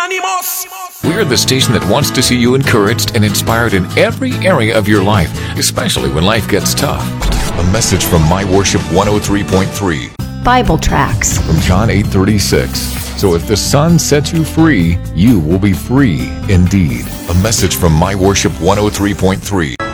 We're the station that wants to see you encouraged and inspired in every area of your life, especially when life gets tough. A message from My Worship 103.3. Bible tracts From John 8:36. So if the Son sets you free, you will be free indeed. A message from My Worship 103.3.